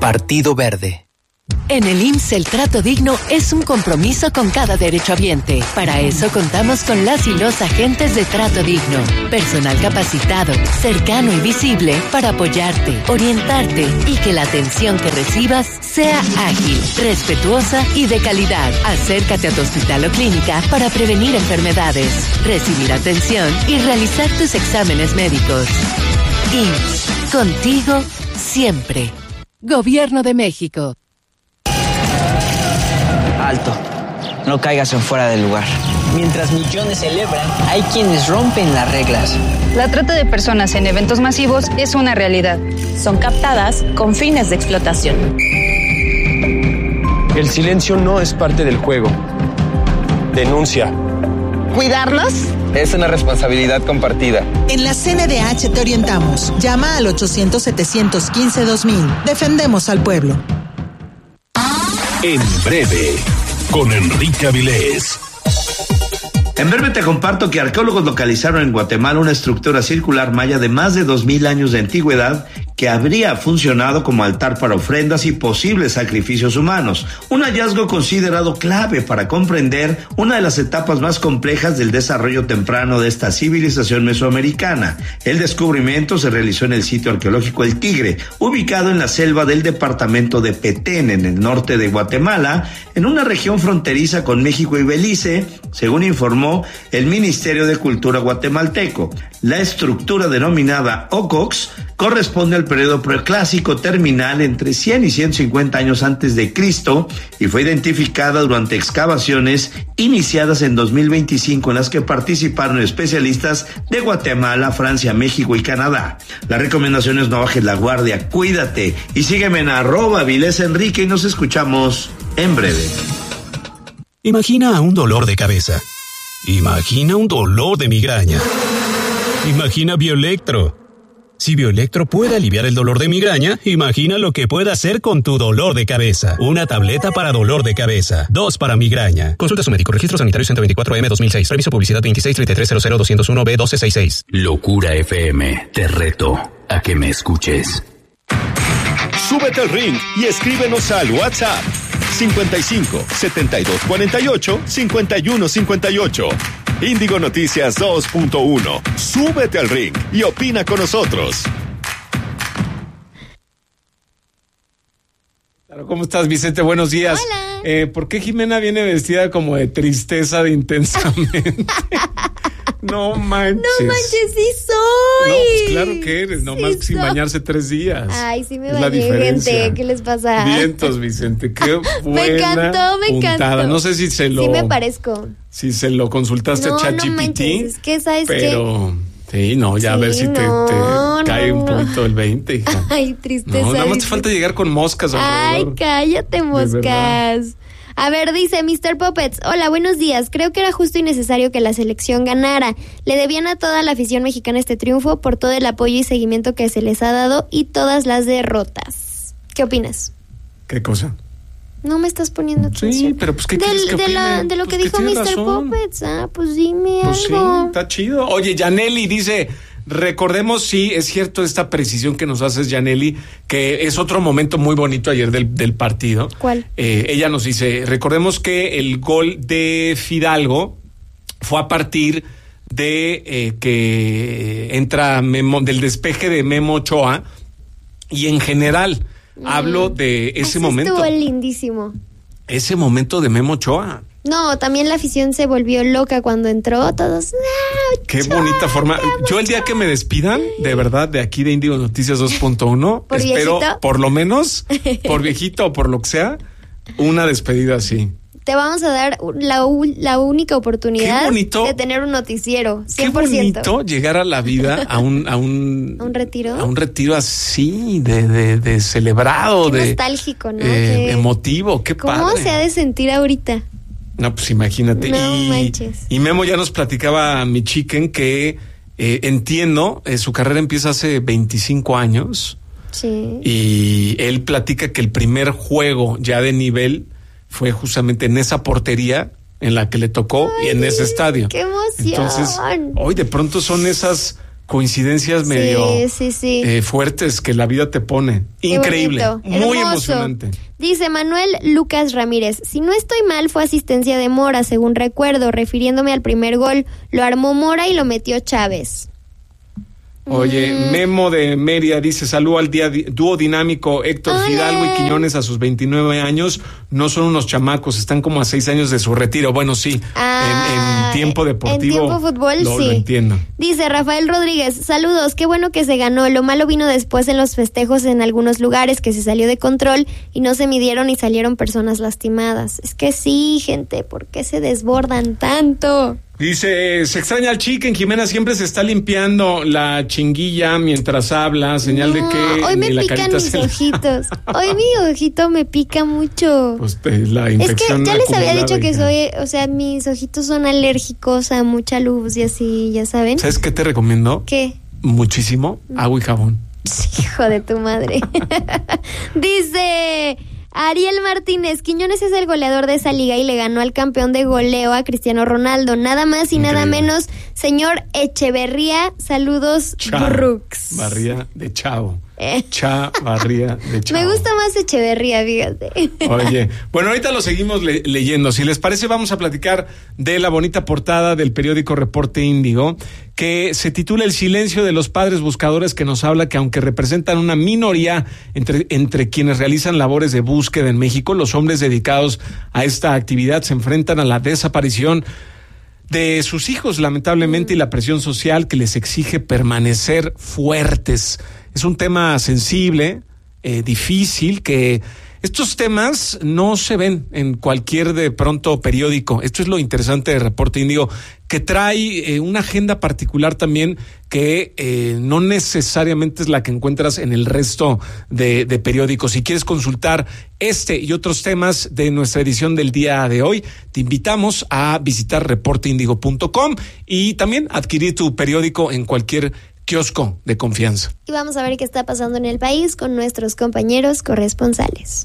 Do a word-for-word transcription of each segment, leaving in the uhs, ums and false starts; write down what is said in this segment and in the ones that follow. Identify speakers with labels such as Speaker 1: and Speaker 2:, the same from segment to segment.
Speaker 1: Partido Verde.
Speaker 2: En el I M S S el trato digno es un compromiso con cada derechohabiente. Para eso contamos con las y los agentes de trato digno. Personal capacitado, cercano y visible para apoyarte, orientarte y que la atención que recibas sea ágil, respetuosa y de calidad. Acércate a tu hospital o clínica para prevenir enfermedades, recibir atención y realizar tus exámenes médicos. I M S S, contigo siempre. Gobierno de México.
Speaker 3: Alto, no caigas en fuera del lugar. Mientras millones celebran, hay quienes rompen las reglas.
Speaker 4: La trata de personas en eventos masivos es una realidad.
Speaker 5: Son captadas con fines de explotación.
Speaker 6: El silencio no es parte del juego. Denuncia.
Speaker 7: ¿Cuidarlos?
Speaker 8: Es una responsabilidad compartida.
Speaker 7: En la C N D H te orientamos. Llama al ochocientos, setecientos quince, dos mil. Defendemos al pueblo.
Speaker 9: En breve, con Enrique Avilés.
Speaker 10: En breve te comparto que arqueólogos localizaron en Guatemala una estructura circular maya de más de dos mil años de antigüedad que habría funcionado como altar para ofrendas y posibles sacrificios humanos. Un hallazgo considerado clave para comprender una de las etapas más complejas del desarrollo temprano de esta civilización mesoamericana. El descubrimiento se realizó en el sitio arqueológico El Tigre, ubicado en la selva del departamento de Petén, en el norte de Guatemala, en una región fronteriza con México y Belice, según informó el Ministerio de Cultura guatemalteco. La estructura denominada Ocox corresponde al periodo preclásico terminal entre cien y ciento cincuenta años antes de Cristo y fue identificada durante excavaciones iniciadas en dos mil veinticinco en las que participaron especialistas de Guatemala, Francia, México y Canadá. La recomendación es no bajes la guardia, cuídate y sígueme en arroba Avilés Enrique y nos escuchamos en breve.
Speaker 9: Imagina un dolor de cabeza. Imagina un dolor de migraña. Imagina Bioelectro. Si Bioelectro puede aliviar el dolor de migraña, imagina lo que puede hacer con tu dolor de cabeza. Una tableta para dolor de cabeza. Dos para migraña. Consulta a su médico. Registro sanitario ciento veinticuatro M dos mil seis. Permiso publicidad veintiséis treinta y tres cero cero doscientos uno B doce sesenta y seis.
Speaker 11: Locura F M. Te reto a que me escuches.
Speaker 12: Súbete al ring y escríbenos al WhatsApp cincuenta y cinco, setenta y dos cuarenta y ocho, cincuenta y uno cincuenta y ocho. Índigo Noticias dos punto uno. Súbete al ring y opina con nosotros.
Speaker 13: ¿Cómo estás, Vicente? Buenos días.
Speaker 14: Hola.
Speaker 13: Eh, ¿Por qué Jimena viene vestida como de tristeza de intensamente? No manches.
Speaker 14: No manches, sí soy.
Speaker 13: No, pues claro que eres, nomás
Speaker 14: sí
Speaker 13: sin
Speaker 14: soy.
Speaker 13: bañarse tres días.
Speaker 14: Ay, sí me
Speaker 13: es
Speaker 14: bañé, gente. ¿Qué les pasa?
Speaker 13: Vientos, Vicente, qué buena
Speaker 14: Me encantó, me
Speaker 13: puntada.
Speaker 14: encantó.
Speaker 13: No sé si se lo...
Speaker 14: Sí me parezco.
Speaker 13: Si se lo consultaste
Speaker 14: no,
Speaker 13: a ChatGPT.
Speaker 14: No manches, es que, ¿sabes
Speaker 13: pero...
Speaker 14: qué?
Speaker 13: Sí, no, ya
Speaker 14: sí,
Speaker 13: a ver si
Speaker 14: no,
Speaker 13: te, te
Speaker 14: no,
Speaker 13: cae un
Speaker 14: no.
Speaker 13: poquito el veinte, hija.
Speaker 14: Ay, tristeza.
Speaker 13: No, nada más te
Speaker 14: dice.
Speaker 13: falta llegar con moscas
Speaker 14: Ay,
Speaker 13: alrededor.
Speaker 14: cállate, moscas. A ver, dice mister Puppets, hola, buenos días. Creo que era justo y necesario que la selección ganara. Le debían a toda la afición mexicana este triunfo por todo el apoyo y seguimiento que se les ha dado y todas las derrotas. ¿Qué opinas?
Speaker 13: ¿Qué cosa?
Speaker 14: No me estás poniendo atención.
Speaker 13: Sí, pero pues ¿qué
Speaker 14: Del,
Speaker 13: quieres que
Speaker 14: de, la,
Speaker 13: opine?
Speaker 14: de lo
Speaker 13: Pues
Speaker 14: que
Speaker 13: que
Speaker 14: dijo
Speaker 13: tiene
Speaker 14: mister
Speaker 13: razón.
Speaker 14: Puppets. Ah, pues dime
Speaker 13: Pues
Speaker 14: algo.
Speaker 13: sí, está chido. Oye, Yaneli dice, recordemos, sí, es cierto esta precisión que nos haces, Yaneli, que es otro momento muy bonito ayer del, del partido.
Speaker 14: ¿Cuál?
Speaker 13: Eh, ella nos dice, recordemos que el gol de Fidalgo fue a partir de eh, que entra Memo, del despeje de Memo Ochoa, y en general mm. hablo de ese
Speaker 14: Eso
Speaker 13: momento.
Speaker 14: Estuvo lindísimo.
Speaker 13: Ese momento de Memo Ochoa.
Speaker 14: No, también la afición se volvió loca cuando entró, todos. ¡Ah,
Speaker 13: Qué
Speaker 14: Ochoa,
Speaker 13: bonita forma. Yo el día que me despidan, de verdad, de aquí de Índigo Noticias dos punto uno,
Speaker 14: ¿Por
Speaker 13: espero,
Speaker 14: viejito?
Speaker 13: por lo menos, por viejito o por lo que sea, una despedida así.
Speaker 14: Te vamos a dar la, la única oportunidad
Speaker 13: Qué bonito,
Speaker 14: de tener un noticiero, cien por
Speaker 13: Qué
Speaker 14: ciento.
Speaker 13: bonito llegar a la vida a un a un,
Speaker 14: ¿A un retiro?
Speaker 13: A un retiro así de de, de celebrado,
Speaker 14: Qué
Speaker 13: de
Speaker 14: nostálgico, ¿no?
Speaker 13: eh,
Speaker 14: Qué,
Speaker 13: emotivo, qué
Speaker 14: ¿Cómo
Speaker 13: padre.
Speaker 14: se ha de sentir ahorita?
Speaker 13: No, pues imagínate.
Speaker 14: No
Speaker 13: y,
Speaker 14: manches.
Speaker 13: y Memo ya nos platicaba, mi chicken, que eh, entiendo, eh, su carrera empieza hace veinticinco años.
Speaker 14: Sí.
Speaker 13: Y él platica que el primer juego ya de nivel fue justamente en esa portería en la que le tocó. Ay, y en ese estadio.
Speaker 14: ¡Qué emoción!
Speaker 13: Entonces, hoy de pronto son esas coincidencias medio
Speaker 14: sí, sí, sí.
Speaker 13: Eh, fuertes que la vida te pone.
Speaker 14: Qué
Speaker 13: Increíble,
Speaker 14: bonito,
Speaker 13: muy
Speaker 14: hermoso.
Speaker 13: emocionante.
Speaker 14: Dice Manuel Lucas Ramírez, si no estoy mal fue asistencia de Mora, según recuerdo, refiriéndome al primer gol. Lo armó Mora y lo metió Chávez.
Speaker 13: Oye,
Speaker 14: Mm.
Speaker 13: Memo de Mérida dice, salud al día, dúo dinámico Héctor
Speaker 14: Hola.
Speaker 13: Fidalgo y Quiñones a sus veintinueve años, no son unos chamacos, están como a seis años de su retiro. Bueno, sí,
Speaker 14: Ah,
Speaker 13: en, en tiempo deportivo
Speaker 14: en tiempo fútbol,
Speaker 13: lo,
Speaker 14: sí.
Speaker 13: lo entiendo.
Speaker 14: Dice Rafael Rodríguez, saludos, qué bueno que se ganó. Lo malo vino después en los festejos en algunos lugares, que se salió de control y no se midieron y salieron personas lastimadas. Es que sí, gente, ¿por qué se desbordan tanto?
Speaker 13: Dice, se extraña al Chicken, Jimena siempre se está limpiando la chinguilla mientras habla, señal de
Speaker 14: No,
Speaker 13: que
Speaker 14: hoy me
Speaker 13: ni la
Speaker 14: pican
Speaker 13: carita
Speaker 14: mis
Speaker 13: se le-
Speaker 14: ojitos. Hoy mi ojito me pica mucho.
Speaker 13: Pues eh, la
Speaker 14: Es que
Speaker 13: infección
Speaker 14: ya les había
Speaker 13: acumulada,
Speaker 14: dicho que
Speaker 13: hija.
Speaker 14: soy, o sea, mis ojitos son alérgicos a mucha luz y así, ya saben.
Speaker 13: ¿Sabes qué te recomiendo?
Speaker 14: ¿Qué?
Speaker 13: Muchísimo, agua y jabón.
Speaker 14: Hijo de tu madre. Dice Ariel Martínez, Quiñones es el goleador de esa liga y le ganó al campeón de goleo a Cristiano Ronaldo. Nada más y nada
Speaker 13: Increíble.
Speaker 14: menos, señor Echeverría. Saludos,
Speaker 13: Cha,
Speaker 14: Brooks.
Speaker 13: Barría de Chavo.
Speaker 14: Eh.
Speaker 13: Cha, Barría de Chavo.
Speaker 14: Me gusta más Echeverría, fíjate.
Speaker 13: Oye, bueno, ahorita lo seguimos le- leyendo. Si les parece, vamos a platicar de la bonita portada del periódico Reporte Índigo, que se titula El silencio de los padres buscadores, que nos habla que aunque representan una minoría entre, entre quienes realizan labores de búsqueda en México, los hombres dedicados a esta actividad se enfrentan a la desaparición de sus hijos, lamentablemente, y la presión social que les exige permanecer fuertes. Es un tema sensible, eh, difícil, que estos temas no se ven en cualquier de pronto periódico. Esto es lo interesante de Reporte Índigo, que trae eh, una agenda particular también que eh, no necesariamente es la que encuentras en el resto de, de periódicos. Si quieres consultar este y otros temas de nuestra edición del día de hoy, te invitamos a visitar reporte índigo punto com y también adquirir tu periódico en cualquier kiosco de confianza.
Speaker 14: Y vamos a ver qué está pasando en el país con nuestros compañeros corresponsales.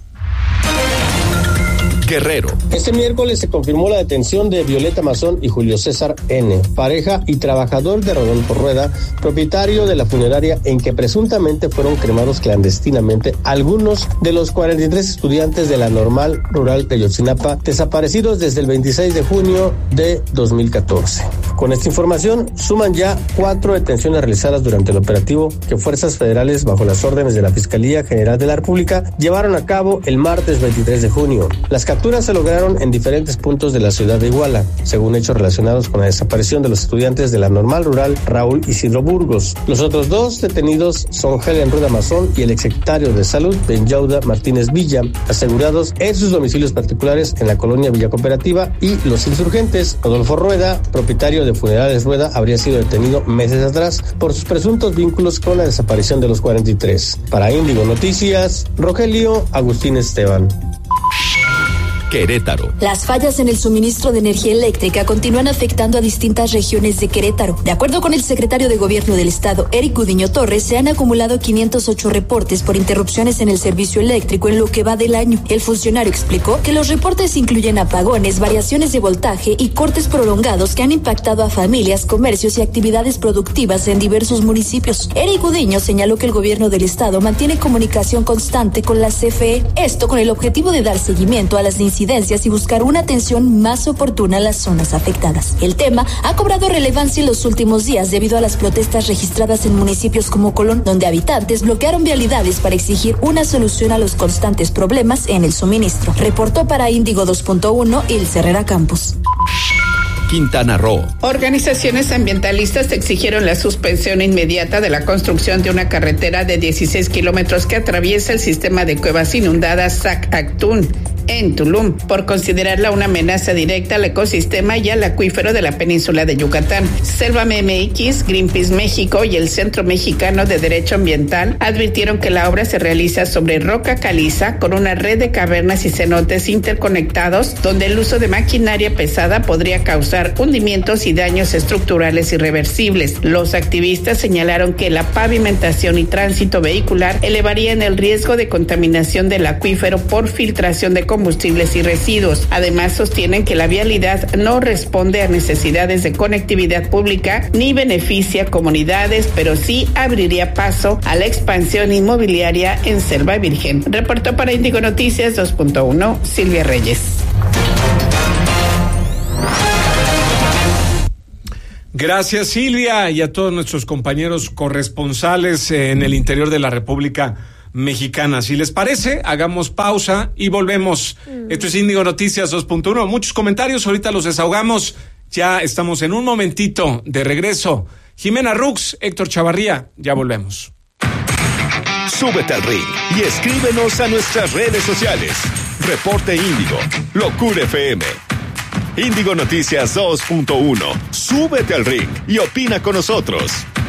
Speaker 11: Guerrero.
Speaker 1: Este miércoles se confirmó la detención de Violeta Mazón y Julio César N., pareja y trabajador de Rodolfo Rueda, propietario de la funeraria en que presuntamente fueron cremados clandestinamente algunos de los cuarenta y tres estudiantes de la Normal Rural de Ayotzinapa, desaparecidos desde el veintiséis de junio de dos mil catorce. Con esta información, suman ya cuatro detenciones realizadas durante el operativo que fuerzas federales, bajo las órdenes de la Fiscalía General de la República, llevaron a cabo el martes veintitrés de junio. Las capturas se lograron en diferentes puntos de la ciudad de Iguala, según hechos relacionados con la desaparición de los estudiantes de la Normal Rural Raúl Isidro Burgos. Los otros dos detenidos son Helen Rueda Mazón y el exsecretario de Salud, Benyauda Martínez Villa, asegurados en sus domicilios particulares en la colonia Villa Cooperativa, y los insurgentes. Rodolfo Rueda, propietario de Funerales Rueda, habría sido detenido meses atrás por sus presuntos vínculos con la desaparición de los cuarenta y tres. Para Índigo Noticias, Rogelio Agustín Esteban.
Speaker 11: Querétaro.
Speaker 15: Las fallas en el suministro de energía eléctrica continúan afectando a distintas regiones de Querétaro. De acuerdo con el secretario de Gobierno del Estado, Eric Gudiño Torres, se han acumulado quinientos ocho reportes por interrupciones en el servicio eléctrico en lo que va del año. El funcionario explicó que los reportes incluyen apagones, variaciones de voltaje y cortes prolongados que han impactado a familias, comercios y actividades productivas en diversos municipios. Eric Gudiño señaló que el Gobierno del Estado mantiene comunicación constante con la C F E, esto con el objetivo de dar seguimiento a las incidencias y buscar una atención más oportuna a las zonas afectadas. El tema ha cobrado relevancia en los últimos días debido a las protestas registradas en municipios como Colón, donde habitantes bloquearon vialidades para exigir una solución a los constantes problemas en el suministro. Reportó para Índigo dos punto uno Ilse Herrera Campos.
Speaker 11: Quintana Roo.
Speaker 16: Organizaciones ambientalistas exigieron la suspensión inmediata de la construcción de una carretera de dieciséis kilómetros que atraviesa el sistema de cuevas inundadas Sac-Actun en Tulum, por considerarla una amenaza directa al ecosistema y al acuífero de la península de Yucatán. Selva M X, Greenpeace México y el Centro Mexicano de Derecho Ambiental advirtieron que la obra se realiza sobre roca caliza con una red de cavernas y cenotes interconectados, donde el uso de maquinaria pesada podría causar hundimientos y daños estructurales irreversibles. Los activistas señalaron que la pavimentación y tránsito vehicular elevarían el riesgo de contaminación del acuífero por filtración de combustibles y residuos. Además, sostienen que la vialidad no responde a necesidades de conectividad pública ni beneficia a comunidades, pero sí abriría paso a la expansión inmobiliaria en Selva Virgen. Reportó para Índigo Noticias dos punto uno, Silvia Reyes.
Speaker 13: Gracias, Silvia, y a todos nuestros compañeros corresponsales en el interior de la República Mexicana. Si les parece, hagamos pausa y volvemos. Mm. Esto es Índigo Noticias dos punto uno. Muchos comentarios, ahorita los desahogamos. Ya estamos en un momentito de regreso. Jimena Rux, Héctor Chavarría, ya volvemos.
Speaker 12: Súbete al ring y escríbenos a nuestras redes sociales. Reporte Índigo, Locura F M. Índigo Noticias dos punto uno. Súbete al ring y opina con nosotros.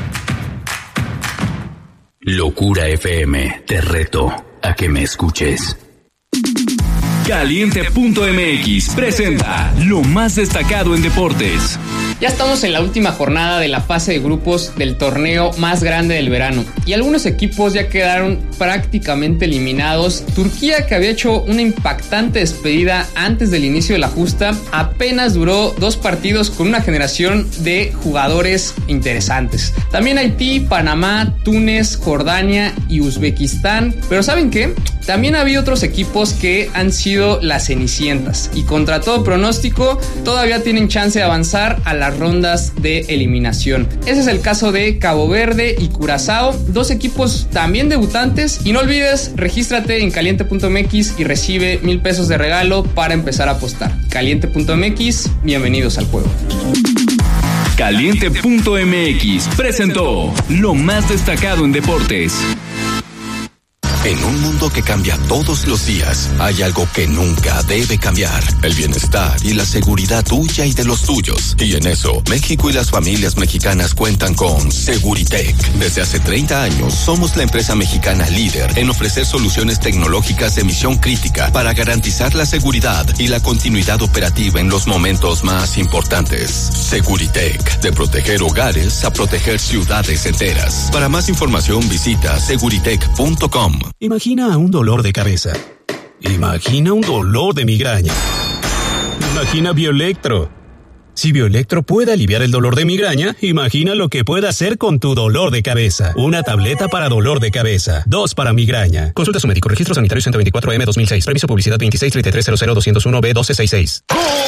Speaker 11: Locura F M, te reto a que me escuches.
Speaker 17: Caliente punto M X presenta lo más destacado en deportes.
Speaker 18: Ya estamos en la última jornada de la fase de grupos del torneo más grande del verano y algunos equipos ya quedaron prácticamente eliminados. Turquía, que había hecho una impactante despedida antes del inicio de la justa, apenas duró dos partidos con una generación de jugadores interesantes. También Haití, Panamá, Túnez, Jordania y Uzbekistán. Pero ¿saben qué? También había otros equipos que han sido las cenicientas y contra todo pronóstico todavía tienen chance de avanzar a las rondas de eliminación. Ese es el caso de Cabo Verde y Curazao, dos equipos también debutantes. Y no olvides, regístrate en caliente punto M X y recibe mil pesos de regalo para empezar a apostar. caliente punto M X, bienvenidos al juego.
Speaker 17: Caliente punto M X presentó lo más destacado en deportes.
Speaker 19: En un mundo que cambia todos los días, hay algo que nunca debe cambiar: el bienestar y la seguridad tuya y de los tuyos. Y en eso, México y las familias mexicanas cuentan con Seguritech. Desde hace treinta años, somos la empresa mexicana líder en ofrecer soluciones tecnológicas de misión crítica para garantizar la seguridad y la continuidad operativa en los momentos más importantes. Seguritech, de proteger hogares a proteger ciudades enteras. Para más información, visita seguritech punto com.
Speaker 9: Imagina un dolor de cabeza. Imagina un dolor de migraña. Imagina Bioelectro. Si Bioelectro puede aliviar el dolor de migraña, imagina lo que puede hacer con tu dolor de cabeza. Una tableta para dolor de cabeza, dos para migraña. Consulta a su médico. Registro Sanitario ciento veinticuatro M dos mil seis. Permiso publicidad veintiséis treinta y tres cero cero doscientos uno B doce sesenta y seis.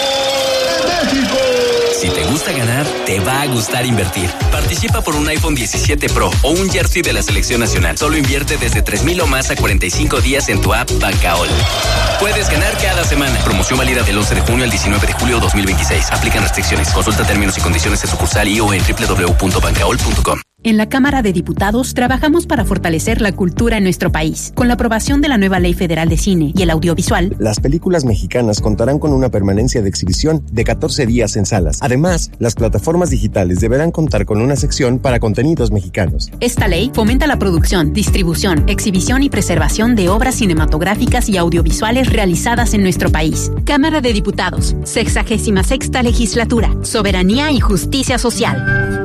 Speaker 20: Si te gusta ganar, te va a gustar invertir. Participa por un iPhone diecisiete Pro o un jersey de la Selección Nacional. Solo invierte desde tres mil o más a cuarenta y cinco días en tu app Bancaol. Puedes ganar cada semana. Promoción válida del once de junio al diecinueve de julio dos mil veintiséis. Aplican restricciones. Consulta términos y condiciones en sucursal y o en doble u doble u doble u punto bancaol punto com.
Speaker 21: En la Cámara de Diputados trabajamos para fortalecer la cultura en nuestro país. Con la aprobación de la nueva Ley Federal de Cine y el Audiovisual,
Speaker 22: las películas mexicanas contarán con una permanencia de exhibición de catorce días en salas. Además, las plataformas digitales deberán contar con una sección para contenidos mexicanos.
Speaker 21: Esta ley fomenta la producción, distribución, exhibición y preservación de obras cinematográficas y audiovisuales realizadas en nuestro país. Cámara de Diputados, sexagésima sexta legislatura, soberanía y justicia social.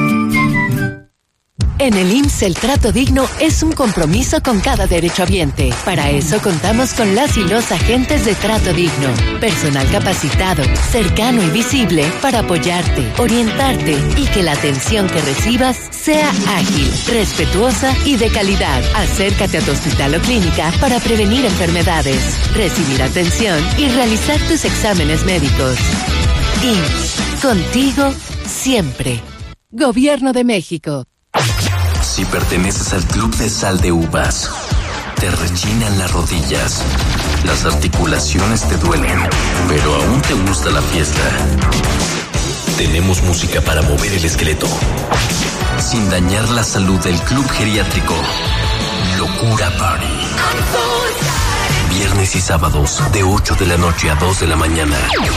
Speaker 2: En el I M S S el trato digno es un compromiso con cada derechohabiente. Para eso contamos con las y los agentes de trato digno. Personal capacitado, cercano y visible para apoyarte, orientarte y que la atención que recibas sea ágil, respetuosa y de calidad. Acércate a tu hospital o clínica para prevenir enfermedades, recibir atención y realizar tus exámenes médicos. I M S S, contigo siempre. Gobierno de México.
Speaker 11: Si perteneces al Club de Sal de Uvas, te rechinan las rodillas, las articulaciones te duelen, pero aún te gusta la fiesta. Tenemos música para mover el esqueleto, sin dañar la salud del Club Geriátrico. Locura Party. Viernes y sábados, de ocho de la noche a dos de la mañana.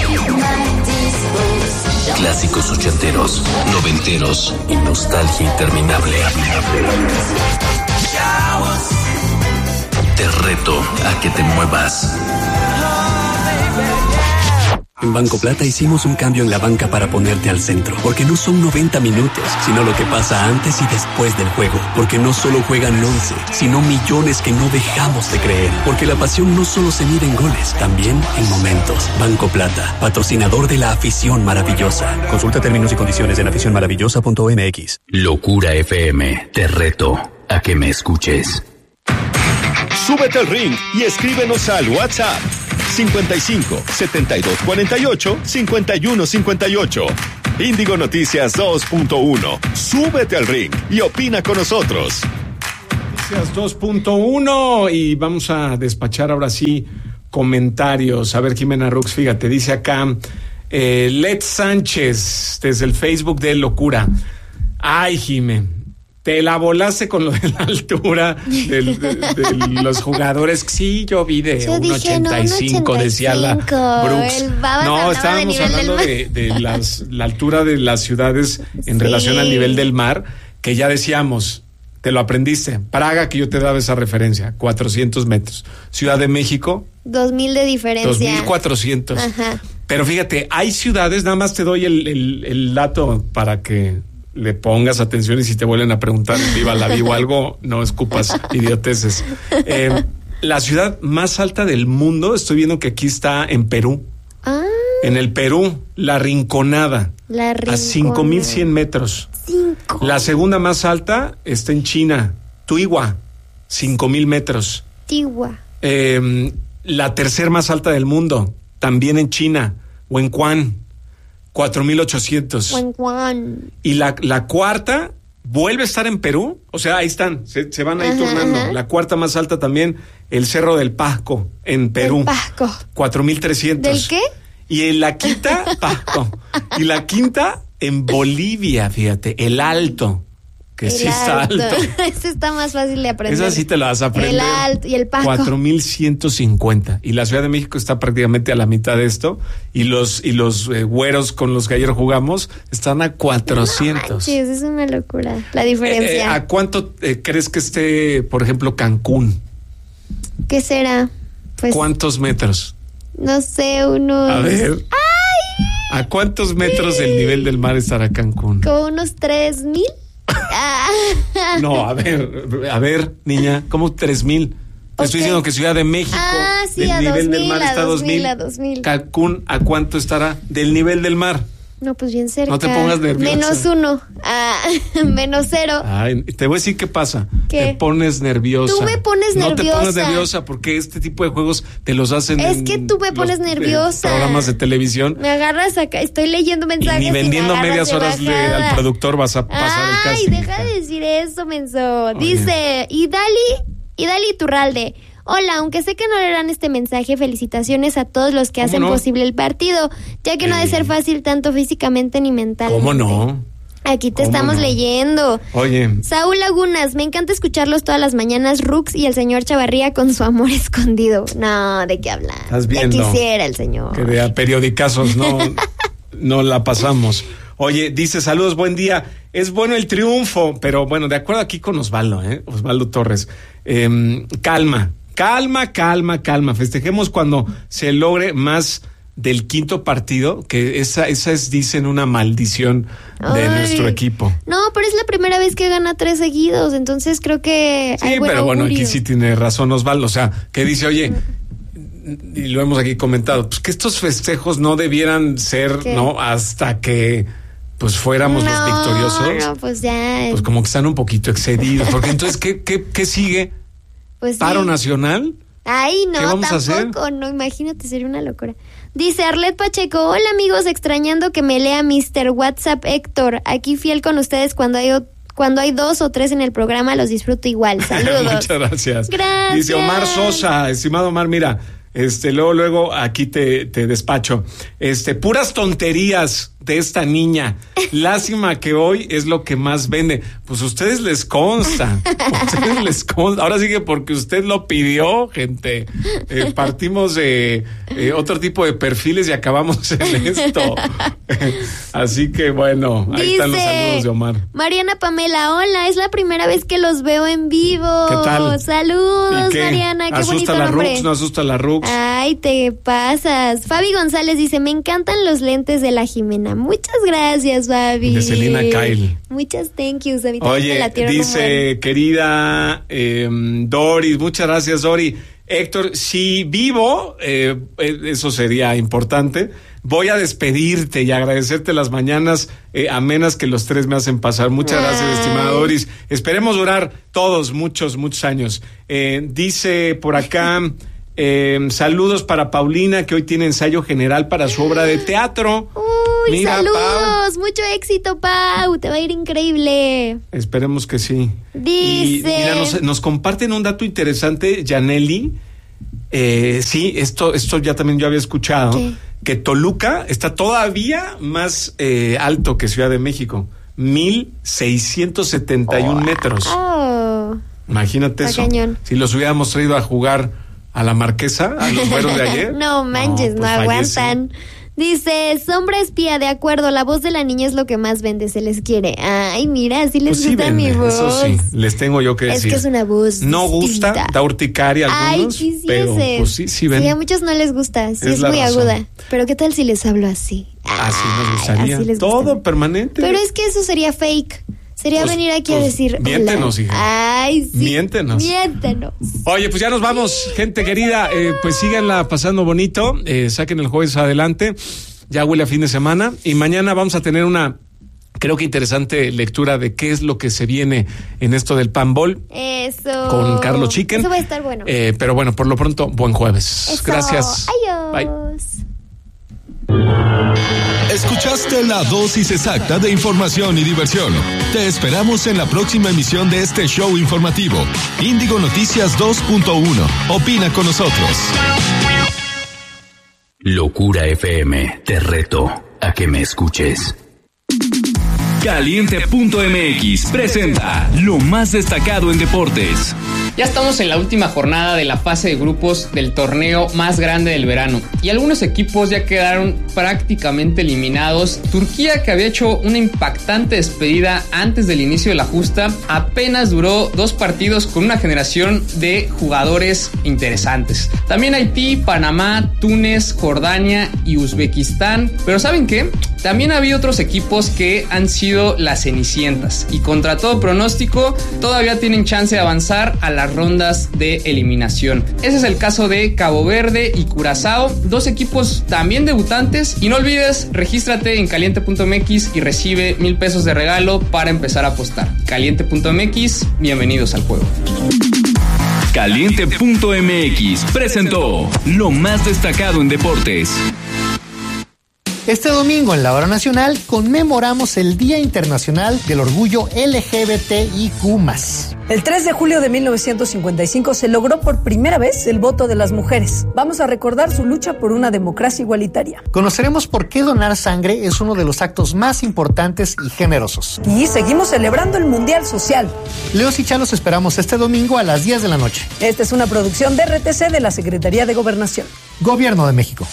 Speaker 11: Clásicos ochenteros, noventeros y nostalgia interminable. Te reto a que te muevas.
Speaker 3: En Banco Plata hicimos un cambio en la banca para ponerte al centro, porque no son noventa minutos, sino lo que pasa antes y después del juego, porque no solo juegan once, sino millones que no dejamos de creer, porque la pasión no solo se mide en goles, también en momentos. Banco Plata, patrocinador de la afición maravillosa. Consulta términos y condiciones en afición maravillosa punto m x.
Speaker 17: Locura F M, te reto a que me escuches.
Speaker 12: Súbete al ring y escríbenos al WhatsApp cincuenta y cinco, setenta y dos cuarenta y ocho, cincuenta y uno cincuenta y ocho. Índigo Noticias dos punto uno. Súbete al ring y opina con nosotros.
Speaker 13: Noticias dos punto uno y vamos a despachar ahora sí comentarios. A ver, Jimena Rux, fíjate, dice acá eh, Led Sánchez desde el Facebook de Locura. Ay, Jimé, te la volaste con lo de la altura de, de, de los jugadores. Sí, yo vi de uno ochenta y cinco, no, decía la Brooks. No, estábamos hablando de, de las, la altura de las ciudades en sí. relación al nivel del mar, que ya decíamos, te lo aprendiste. Praga, que yo te daba esa referencia, cuatrocientos metros. Ciudad de México,
Speaker 14: dos mil de diferencia.
Speaker 13: dos mil cuatrocientos.
Speaker 14: Ajá.
Speaker 13: Pero fíjate, hay ciudades, nada más te doy el, el, el dato para que le pongas atención y si te vuelven a preguntar viva la vivo algo, no escupas idioteces. Eh, la ciudad más alta del mundo, estoy viendo que aquí está en Perú.
Speaker 14: Ah.
Speaker 13: En el Perú, La Rinconada.
Speaker 14: La Rinconada.
Speaker 13: A cinco mil cien metros.
Speaker 14: Cinco.
Speaker 13: La segunda más alta está en China, Tuigua, cinco mil metros.
Speaker 14: Tuigua.
Speaker 13: Eh, la tercera más alta del mundo, también en China, Wenquan, cuatro mil ochocientos.
Speaker 14: Wenquan.
Speaker 13: Y la, la cuarta vuelve a estar en Perú. O sea, ahí están, se, se van ahí ajá, turnando. Ajá. La cuarta más alta también, el Cerro del Pasco, en Perú.
Speaker 14: El Pasco.
Speaker 13: cuatro mil trescientos.
Speaker 14: ¿Del qué?
Speaker 13: Y en la quinta, Pasco. Y la quinta, en Bolivia, fíjate, el Alto. Que el sí está alto. alto.
Speaker 14: Ese está más fácil de aprender.
Speaker 13: Esa sí te la vas a aprender.
Speaker 14: El Alto y el Pasco.
Speaker 13: cuatro mil ciento cincuenta. Y la Ciudad de México está prácticamente a la mitad de esto. Y los y los eh, güeros con los que ayer jugamos están a cuatrocientos.
Speaker 14: Sí, es una locura la diferencia.
Speaker 13: Eh, eh, ¿A cuánto eh, crees que esté, por ejemplo, Cancún?
Speaker 14: ¿Qué será? Pues,
Speaker 13: ¿cuántos metros?
Speaker 14: No sé, unos...
Speaker 13: A ver.
Speaker 14: ¡Ay!
Speaker 13: ¿A cuántos metros del nivel del mar estará Cancún?
Speaker 14: Como unos tres mil.
Speaker 13: No, a ver, a ver, niña, ¿cómo tres mil? Te okay. estoy diciendo que Ciudad de México,
Speaker 14: ah, sí,
Speaker 13: del
Speaker 14: a
Speaker 13: nivel
Speaker 14: dos mil,
Speaker 13: del mar está a dos mil. Cancún, ¿a cuánto estará del nivel del mar?
Speaker 14: No, pues bien cerca.
Speaker 13: No te pongas nerviosa.
Speaker 14: Menos uno, ah, menos cero.
Speaker 13: Ay, te voy a decir qué pasa.
Speaker 14: ¿Qué?
Speaker 13: Te pones nerviosa.
Speaker 14: Tú me pones
Speaker 13: no
Speaker 14: nerviosa.
Speaker 13: No te pones nerviosa porque este tipo de juegos te los hacen
Speaker 14: Es
Speaker 13: en
Speaker 14: que tú me pones
Speaker 13: los,
Speaker 14: nerviosa.
Speaker 13: Programas de televisión.
Speaker 14: Me agarras acá, estoy leyendo mensajes.
Speaker 13: Y ni vendiendo
Speaker 14: y
Speaker 13: medias horas le, al productor vas a pasar
Speaker 14: Ay,
Speaker 13: el casting.
Speaker 14: Ay, deja de decir eso, menso. Dice, y Dali, y Dali Turralde. Hola, aunque sé que no leerán este mensaje, felicitaciones a todos los que hacen no? posible el partido, ya que eh. no ha de ser fácil tanto físicamente ni mentalmente.
Speaker 13: ¿Cómo no?
Speaker 14: Aquí te estamos no? leyendo.
Speaker 13: Oye.
Speaker 14: Saúl Lagunas, me encanta escucharlos todas las mañanas, Rux y el señor Chavarría con su amor escondido. No, ¿de qué hablan?
Speaker 13: Estás viendo.
Speaker 14: Ya quisiera el señor.
Speaker 13: Que de a periodicazos no, no la pasamos. Oye, dice, saludos, buen día. Es bueno el triunfo, pero bueno, de acuerdo aquí con Osvaldo, ¿eh? Osvaldo Torres. Eh, calma. Calma, calma, calma. Festejemos cuando se logre más del quinto partido, que esa, esa es, dicen, una maldición de Ay, nuestro equipo.
Speaker 14: No, pero es la primera vez que gana tres seguidos, entonces creo que
Speaker 13: sí, hay buen pero bueno, augurio. Aquí sí tiene razón Osvaldo, o sea, que dice, oye, y lo hemos aquí comentado, pues que estos festejos no debieran ser, ¿qué? ¿No? Hasta que pues fuéramos
Speaker 14: no,
Speaker 13: los victoriosos.
Speaker 14: No, pues ya.
Speaker 13: Pues como que están un poquito excedidos, porque entonces, ¿qué, qué, qué sigue?
Speaker 14: Pues
Speaker 13: ¿Paro
Speaker 14: sí.
Speaker 13: nacional?
Speaker 14: Ay, no,
Speaker 13: ¿qué vamos
Speaker 14: tampoco,
Speaker 13: a hacer?
Speaker 14: No, imagínate, sería una locura. Dice Arlet Pacheco, hola amigos, extrañando que me lea mister WhatsApp Héctor, aquí fiel con ustedes cuando hay cuando hay dos o tres en el programa, los disfruto igual, saludos.
Speaker 13: Muchas gracias.
Speaker 14: Gracias.
Speaker 13: Dice Omar Sosa, estimado Omar, mira, este, luego, luego aquí te, te despacho, este, puras tonterías, de esta niña. Lástima que hoy es lo que más vende. Pues a ustedes les consta. A ustedes les consta. Ahora sí que porque usted lo pidió, gente. Eh, partimos de eh, otro tipo de perfiles y acabamos en esto. Así que bueno, ahí
Speaker 14: Dice,
Speaker 13: están los saludos de Omar.
Speaker 14: Mariana Pamela, hola, es la primera vez que los veo en vivo.
Speaker 13: ¿Qué tal?
Speaker 14: Saludos,
Speaker 13: ¿Y qué?
Speaker 14: Mariana, qué
Speaker 13: ¿Asusta
Speaker 14: bonito
Speaker 13: la
Speaker 14: nombre.
Speaker 13: Rux? ¿No asusta la Rux?
Speaker 14: Ay, te pasas. Fabi González dice, me encantan los lentes de la Jimena. Muchas gracias, Fabi.
Speaker 13: De Selena Kyle.
Speaker 14: Muchas thank yous. A mí también me
Speaker 13: Oye,
Speaker 14: latieron un buen.
Speaker 13: dice querida eh, Doris, muchas gracias, Dori. Héctor, si vivo, eh, eso sería importante, voy a despedirte y agradecerte las mañanas eh, amenas que los tres me hacen pasar. Muchas gracias,
Speaker 14: Ay.
Speaker 13: estimada Doris. Esperemos durar todos muchos, muchos años. Eh, dice por acá, eh, saludos para Paulina, que hoy tiene ensayo general para su obra de teatro.
Speaker 14: Uy,
Speaker 13: Mira,
Speaker 14: saludos,
Speaker 13: Pau.
Speaker 14: mucho éxito, Pau, te va a ir increíble.
Speaker 13: Esperemos que sí.
Speaker 14: Dice.
Speaker 13: Y mira, nos, nos comparten un dato interesante, Yaneli. Eh, sí, esto, esto ya también yo había escuchado.
Speaker 14: ¿Qué?
Speaker 13: Que Toluca está todavía más eh, alto que Ciudad de México. mil seiscientos setenta y uno metros.
Speaker 14: Oh.
Speaker 13: Imagínate
Speaker 14: Está
Speaker 13: eso.
Speaker 14: cañón.
Speaker 13: Si los hubiéramos traído a jugar a la Marquesa, a los güeros de ayer.
Speaker 14: No manches, no,
Speaker 13: pues
Speaker 14: aguantan. Dice, sombra espía, de acuerdo, la voz de la niña es lo que más vende, se les quiere. Ay, mira, sí les
Speaker 13: Pues sí
Speaker 14: gusta
Speaker 13: vende,
Speaker 14: mi voz.
Speaker 13: eso sí, les tengo yo que
Speaker 14: Es
Speaker 13: decir.
Speaker 14: que es una voz
Speaker 13: No
Speaker 14: distinta.
Speaker 13: gusta, da urticaria a
Speaker 14: Ay,
Speaker 13: algunos,
Speaker 14: quisiese.
Speaker 13: pero pues sí, sí ven.
Speaker 14: Sí, a muchos no les gusta, sí,
Speaker 13: Es
Speaker 14: es,
Speaker 13: la
Speaker 14: muy
Speaker 13: razón.
Speaker 14: aguda. Pero ¿qué tal si les hablo así?
Speaker 13: Así nos gustaría.
Speaker 14: así les
Speaker 13: Todo
Speaker 14: gusta.
Speaker 13: permanente.
Speaker 14: Pero es que eso sería fake. Sería
Speaker 13: Pues-
Speaker 14: venir aquí
Speaker 13: pues,
Speaker 14: a decir,
Speaker 13: miéntenos,
Speaker 14: hola.
Speaker 13: hija.
Speaker 14: Ay, sí.
Speaker 13: Miéntenos.
Speaker 14: Miéntenos.
Speaker 13: Oye, pues ya nos vamos, gente querida. Eh, pues síganla pasando bonito. Eh, saquen el jueves adelante. Ya huele a fin de semana. Y mañana vamos a tener una, creo que interesante lectura de qué es lo que se viene en esto del Panball
Speaker 14: Eso.
Speaker 13: con Carlos Chicken.
Speaker 14: Eso va a estar bueno.
Speaker 13: Eh, pero bueno, por lo pronto, buen jueves.
Speaker 14: Eso.
Speaker 13: Gracias.
Speaker 14: Adiós.
Speaker 13: Bye.
Speaker 12: Escuchaste la dosis exacta de información y diversión. Te esperamos en la próxima emisión de este show informativo. Índigo Noticias dos punto uno. Opina con nosotros.
Speaker 11: Locura F M, te reto a que me escuches.
Speaker 17: Caliente punto M X presenta lo más destacado en deportes.
Speaker 18: Ya estamos en la última jornada de la fase de grupos del torneo más grande del verano y algunos equipos ya quedaron prácticamente eliminados. Turquía, que había hecho una impactante despedida antes del inicio de la justa, apenas duró dos partidos con una generación de jugadores interesantes. También Haití, Panamá, Túnez, Jordania y Uzbekistán. Pero ¿saben qué? También había otros equipos que han sido las cenicientas y contra todo pronóstico todavía tienen chance de avanzar a las rondas de eliminación. Ese es el caso de Cabo Verde y Curazao, dos equipos también debutantes. Y no olvides, regístrate en caliente punto m x y recibe mil pesos de regalo para empezar a apostar. caliente punto m x, bienvenidos al juego.
Speaker 17: Caliente punto M X presentó lo más destacado en deportes.
Speaker 4: Este domingo en la Hora Nacional conmemoramos el Día Internacional del Orgullo L G B T I Q más.
Speaker 5: El tres de julio de mil novecientos cincuenta y cinco se logró por primera vez el voto de las mujeres. Vamos a recordar su lucha por una democracia igualitaria.
Speaker 4: Conoceremos por qué donar sangre es uno de los actos más importantes y generosos.
Speaker 5: Y seguimos celebrando el Mundial Social.
Speaker 4: Leos y Chá los esperamos este domingo a las diez de la noche.
Speaker 5: Esta es una producción de R T C de la Secretaría de Gobernación.
Speaker 4: Gobierno de México.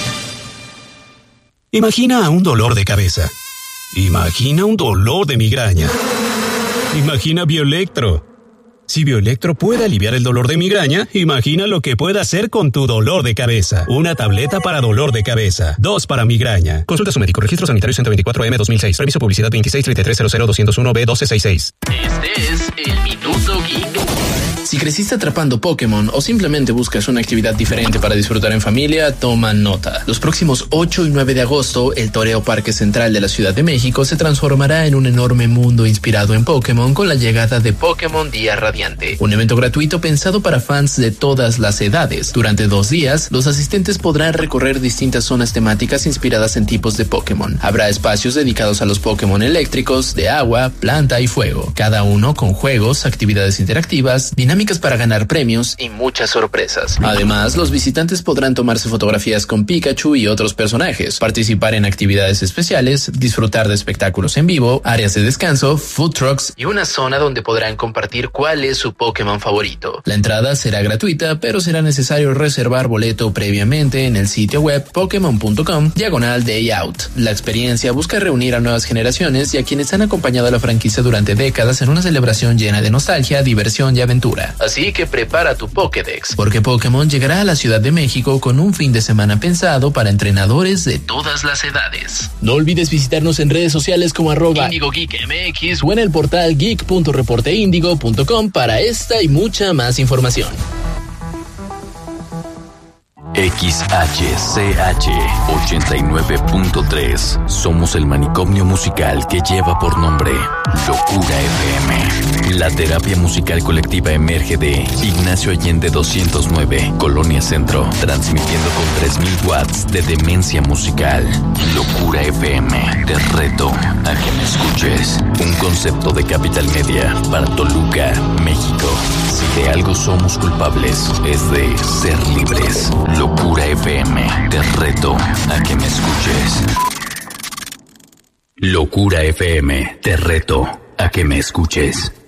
Speaker 9: Imagina un dolor de cabeza. Imagina un dolor de migraña. Imagina Bioelectro. Si Bioelectro puede aliviar el dolor de migraña, imagina lo que puede hacer con tu dolor de cabeza. Una tableta para dolor de cabeza. Dos para migraña. Consulta a su médico. Registro sanitario ciento veinticuatro M dos mil seis. Permiso publicidad veintiséis treinta y tres cero cero doscientos uno B doce sesenta y seis.
Speaker 20: Este es el Minuto Geek. Si creciste atrapando Pokémon o simplemente buscas una actividad diferente para disfrutar en familia, toma nota. Los próximos ocho y nueve de agosto, el Toreo Parque Central de la Ciudad de México se transformará en un enorme mundo inspirado en Pokémon con la llegada de Pokémon Día Radiante.
Speaker 6: Radiante, un evento gratuito pensado para fans de todas las edades. Durante dos días, los asistentes podrán recorrer distintas zonas temáticas inspiradas en tipos de Pokémon. Habrá espacios dedicados a los Pokémon eléctricos, de agua, planta y fuego, cada uno con juegos, actividades interactivas, dinámicas para ganar premios y muchas sorpresas. Además, los visitantes podrán tomarse fotografías con Pikachu y otros personajes, participar en actividades especiales, disfrutar de espectáculos en vivo, áreas de descanso, food trucks y una zona donde podrán compartir cuál es su Pokémon favorito. La entrada será gratuita, pero será necesario reservar boleto previamente en el sitio web Pokémon punto com diagonal Day Out. La experiencia busca reunir a nuevas generaciones y a quienes han acompañado a la franquicia durante décadas en una celebración llena de nostalgia, diversión y aventura. Así que prepara tu Pokédex, porque Pokémon llegará a la Ciudad de México con un fin de semana pensado para entrenadores de todas las edades. No olvides visitarnos en redes sociales como arroba Indigo Geek M X o en el portal geek punto reporteindigo punto com para esta y mucha más información.
Speaker 11: X H C H ochenta y nueve punto tres. Somos el manicomio musical que lleva por nombre Locura F M. La terapia musical colectiva emerge de Ignacio Allende doscientos nueve, Colonia Centro, transmitiendo con tres mil watts de demencia musical. Locura F M, te reto a que me escuches. Un concepto de Capital Media para Toluca, México. Si de algo somos culpables, es de ser libres. Locura F M, te reto a que me escuches. Locura F M, te reto a que me escuches.